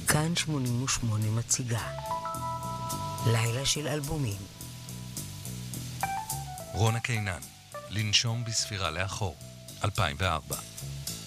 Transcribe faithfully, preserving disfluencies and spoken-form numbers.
כאן שמונים ושמונה מציגה לילה של אלבומים. רונה קינן, לנשום בספירה לאחור, אלפיים וארבע.